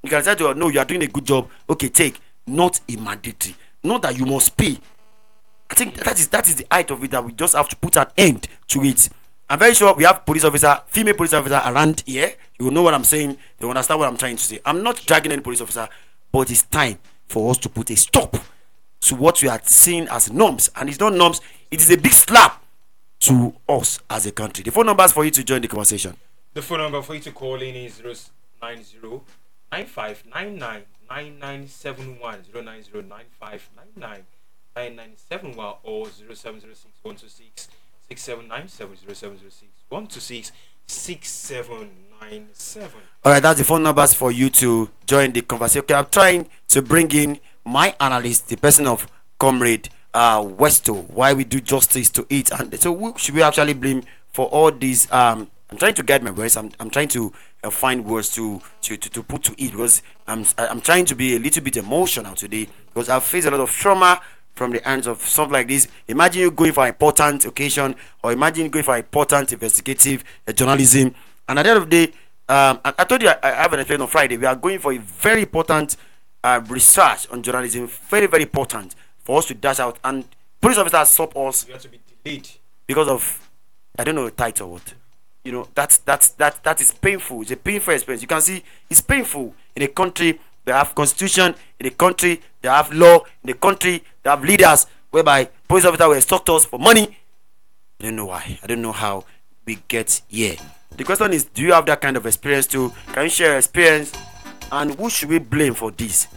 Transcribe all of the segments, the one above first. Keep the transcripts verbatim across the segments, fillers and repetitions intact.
You can say to her, no, you are doing a good job. Okay, take. Not a mandatory. Not that you must pay. I think that is that is the height of it, that we just have to put an end to it. I'm very sure we have police officer, female police officer around here. You will know what I'm saying. They understand what I'm trying to say. I'm not dragging any police officer, but it's time for us to put a stop to what we are seeing as norms. And it's not norms, it is a big slap to us as a country. The phone numbers for you to join the conversation. The phone number for you to call in is zero nine zero nine five nine nine nine nine seven one, zero nine zero nine five nine nine nine nine seven one, or zero seven zero six one two six six seven nine seven, zero seven zero six one two six six seven nine seven. All right, that's the phone numbers for you to join the conversation. Okay, I'm trying to bring in my analyst, the person of Comrade uh, Westo, why we do justice to it. And so, who should we actually blame for all these? Um, I'm trying to get my words. I'm, I'm trying to uh, find words to, to, to, to put to it, because I'm, I'm trying to be a little bit emotional today, because I've faced a lot of trauma from the hands of something like this. Imagine you going for an important occasion, or imagine going for an important investigative uh, journalism, and at the end of the day, um, I, I told you I, I have an event on Friday. We are going for a very important uh, research on journalism, very very important for us to dash out, and police officers stop us. You have to be delayed Because of, I don't know, the title or what. You know, that's that's that that is painful. It's a painful experience. You can see it's painful in a country they have constitution, in a country they have law, in a country they have leaders whereby police officers were instructors for money. I don't know why. I don't know how we get here. The question is, do you have that kind of experience too? Can you share your experience? And who should we blame for this?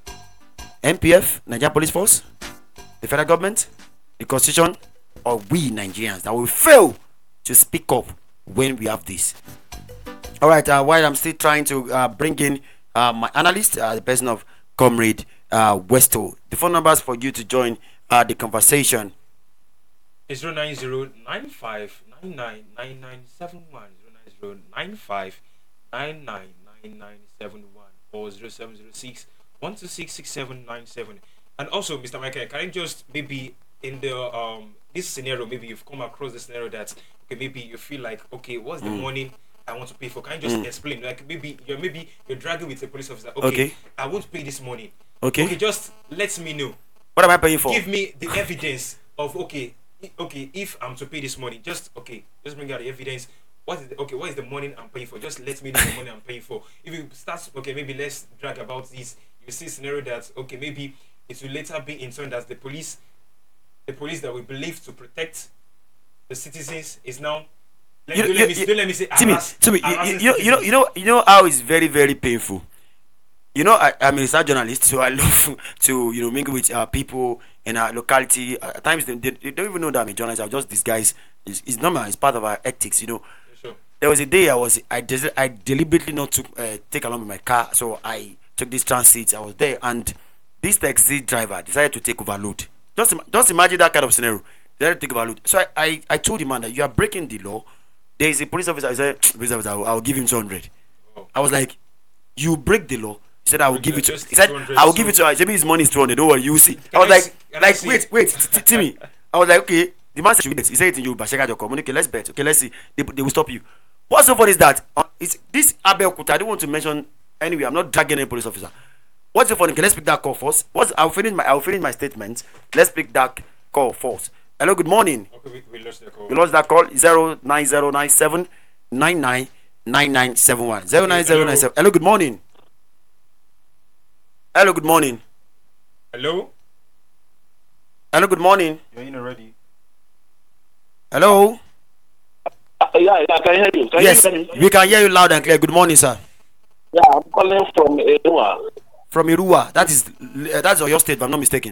N P F, Nigerian Police Force, the federal government, the constitution, or we Nigerians that will fail to speak up when we have this? All right. Uh, while I'm still trying to uh, bring in uh, my analyst, uh, the person of Comrade uh, Westo, the phone numbers for you to join uh, the conversation is zero nine zero nine five nine nine nine nine seven one, zero nine zero nine five nine nine nine nine seven one, or zero seven zero six one two six six seven nine seven. And also, Mister Michael, can you just maybe in the um this scenario, maybe you've come across the scenario that okay, maybe you feel like, okay, what's the Mm. money I want to pay for? Can you just Mm. explain? Like maybe you're maybe you're dragging with a police officer. Okay, Okay. I won't pay this money. Okay. Okay, just let me know. What am I paying for? Give me the evidence of okay, i- okay, if I'm to pay this money, just okay, just bring out the evidence. What is the, okay? What is the money I'm paying for? Just let me know the money I'm paying for. If you start, okay, maybe let's drag about this. You see scenario that okay, maybe it will later be in turn that the police, the police that we believe to protect the citizens is now. Let, You- don't, you- let me, you- don't let me say Timmy, harass- Timmy, you, harassing you, you know, you know, you know how it's very, very painful. You know, I, I'm a research journalist, so I love to, you know, mingle with uh, people in our locality. Uh, at times, they, they, they don't even know that I'm a journalist. I'll just disguise. It's, it's normal. It's part of our ethics, you know. Sure. There was a day I was, I, des- I deliberately not took uh, take along with my car, so I took this transit. I was there, and this taxi driver decided to take overload. Just, im- just imagine that kind of scenario. Decided to take overload. So I, I, I told the man that you are breaking the law. There is a police officer. I said, police officer, I'll, I'll give him two hundred. Oh. I was like, you break the law. He said, I will Break give the it to. law, just He said, two hundred, I will give it so- to. Maybe his money is two hundred. Don't worry, you will see. I Can was I like, see- can I like, see wait, it? wait, T- T- Timmy. I was like, okay. The man said, you bet. He said it in Yoruba. Check out your community. Okay, let's bet. Okay, let's see. They, they will stop you. What's so funny is that uh, it's this Abel Kuta. I don't want to mention anyway. I'm not dragging any police officer. What's so funny? Okay, let's pick that call first. What's I'll finish my I'll finish my statement. Let's pick that call first. Hello, good morning. Okay, we, we lost the call. You lost that call. Zero nine zero nine seven nine nine nine nine seven one. Zero nine zero nine seven. Hello, good morning. Hello, good morning. Hello. Hello, good morning. You're in already. Hello. Uh, yeah, yeah, I can hear you. Can Yes, you hear me? we can hear you loud and clear. Good morning, sir. Yeah, I'm calling from Ewa. From Irua. That is uh, that's your state, if I'm not mistaken.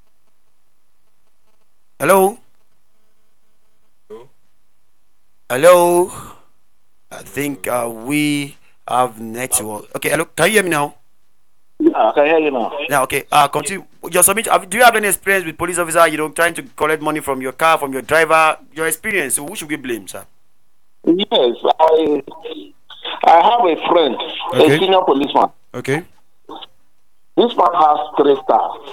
Hello. Hello. Hello. I think uh, we have network. Okay. Hello. Can you hear me now? Yeah, I can hear you now. Yeah. Okay. Uh, continue. Your submit. have- Do you have any experience with police officer? You know, trying to collect money from your car, from your driver. Your experience. So who should we blame, sir? Yes, I I have a friend, Okay. a senior policeman. Okay. This man has three stars.